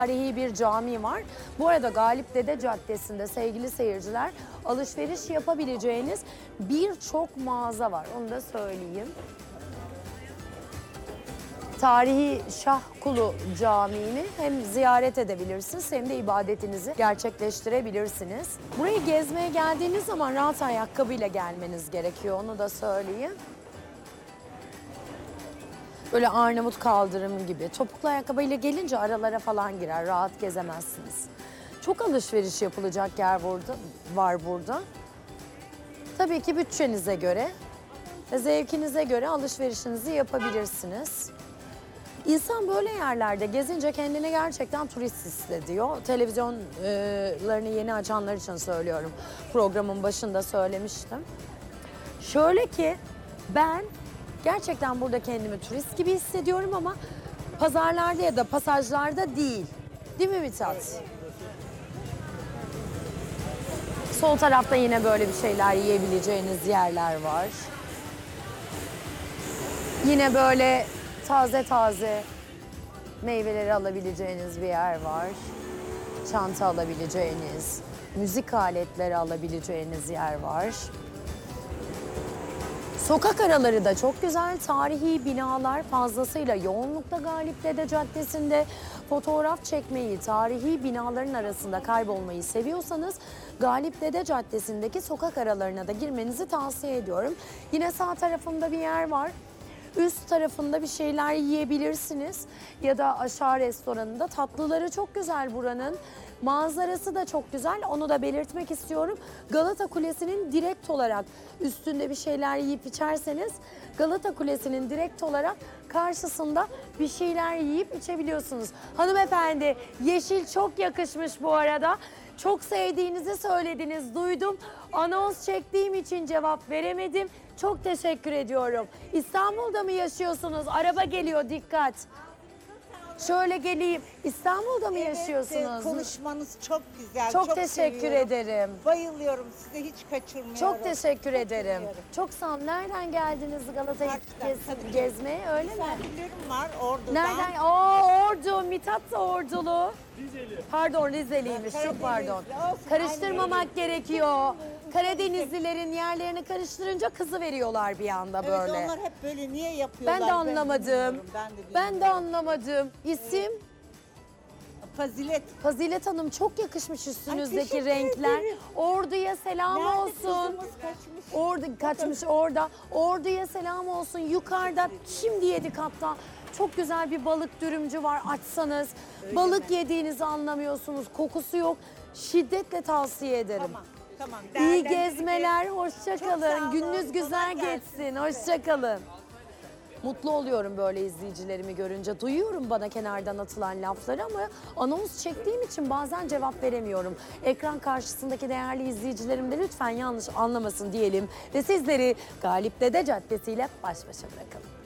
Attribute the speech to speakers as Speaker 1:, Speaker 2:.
Speaker 1: Tarihi bir cami var. Bu arada Galip Dede Caddesi'nde sevgili seyirciler alışveriş yapabileceğiniz birçok mağaza var. Onu da söyleyeyim. Tarihi Şahkulu Camii'ni hem ziyaret edebilirsiniz hem de ibadetinizi gerçekleştirebilirsiniz. Burayı gezmeye geldiğiniz zaman rahat ayakkabıyla gelmeniz gerekiyor. Onu da söyleyeyim. Böyle Arnavut kaldırımı gibi. Topuklu ayakkabıyla gelince aralara falan girer. Rahat gezemezsiniz. Çok alışveriş yapılacak yer var burada. Tabii ki bütçenize göre ve zevkinize göre alışverişinizi yapabilirsiniz. İnsan böyle yerlerde gezince kendini gerçekten turist hissediyor. Televizyonlarını yeni açanlar için söylüyorum. Programın başında söylemiştim. Şöyle ki ben gerçekten burada kendimi turist gibi hissediyorum ama pazarlarda ya da pasajlarda değil. Değil mi Mithat? Sol tarafta yine böyle bir şeyler yiyebileceğiniz yerler var. Yine böyle taze taze meyveleri alabileceğiniz bir yer var. Çanta alabileceğiniz, müzik aletleri alabileceğiniz yer var. Sokak araları da çok güzel. Tarihi binalar fazlasıyla yoğunlukta Galip Dede Caddesi'nde. Fotoğraf çekmeyi, tarihi binaların arasında kaybolmayı seviyorsanız Galip Dede Caddesi'ndeki sokak aralarına da girmenizi tavsiye ediyorum. Yine sağ tarafımda bir yer var. Üst tarafında bir şeyler yiyebilirsiniz ya da aşağı restoranında. Tatlıları çok güzel buranın. Manzarası da çok güzel. Onu da belirtmek istiyorum. Galata Kulesi'nin direkt olarak üstünde bir şeyler yiyip içerseniz Galata Kulesi'nin direkt olarak karşısında bir şeyler yiyip içebiliyorsunuz. Hanımefendi, yeşil çok yakışmış bu arada. Çok sevdiğinizi söylediniz, duydum. Anons çektiğim için cevap veremedim. Çok teşekkür ediyorum. İstanbul'da mı yaşıyorsunuz? Araba geliyor, dikkat. Şöyle geleyim. İstanbul'da mı yaşıyorsunuz?
Speaker 2: Konuşmanız çok güzel.
Speaker 1: Çok teşekkür
Speaker 2: seviyorum.
Speaker 1: ederim.
Speaker 2: Bayılıyorum. Size hiç kaçırmıyorum.
Speaker 1: Çok teşekkür ederim.
Speaker 2: seviyorum.
Speaker 1: Çok sağ olun. Nereden geldiniz Galata'yı gezmeye, öyle mi?
Speaker 2: Misafirlerim var Ordu'dan.
Speaker 1: Nereden? Aa, Ordu. Mithat da Ordulu. Rizeli. Pardon, Rizeliymiş.
Speaker 2: Ha,
Speaker 1: Çok pardon.
Speaker 2: Karadenizli. Olsun,
Speaker 1: Karıştırmamak gerekiyor. Karadenizlilerin yerlerini karıştırınca kızı veriyorlar bir anda böyle.
Speaker 2: Evet, onlar hep böyle niye yapıyorlar?
Speaker 1: Ben de anlamadım.
Speaker 2: bilmiyorum,
Speaker 1: Ben de anlamadım. İsim?
Speaker 2: Fazilet.
Speaker 1: Fazilet Hanım, çok yakışmış üstünüzdeki
Speaker 2: teşekkür
Speaker 1: renkler.
Speaker 2: ederim.
Speaker 1: Ordu'ya selam
Speaker 2: Nerede
Speaker 1: olsun.
Speaker 2: kızımız kaçmış?
Speaker 1: Orada kaçmış orada. Ordu'ya selam olsun. Yukarıda şimdi yedik hatta. Çok güzel bir balık dürümcü var, açsanız. Balık yediğinizi anlamıyorsunuz. Kokusu yok. Şiddetle tavsiye ederim.
Speaker 2: Tamam. Tamam.
Speaker 1: İyi gezmeler, hoşça
Speaker 2: Çok sağ
Speaker 1: kalın.
Speaker 2: olun,
Speaker 1: Gününüz
Speaker 2: kolay
Speaker 1: güzel
Speaker 2: gelsin.
Speaker 1: geçsin. Hoşça kalın. Mutlu oluyorum böyle izleyicilerimi görünce. Duyuyorum bana kenardan atılan lafları ama anons çektiğim için bazen cevap veremiyorum. Ekran karşısındaki değerli izleyicilerim de lütfen yanlış anlamasın diyelim ve sizleri Galip Dede Caddesi ile baş başa bırakalım.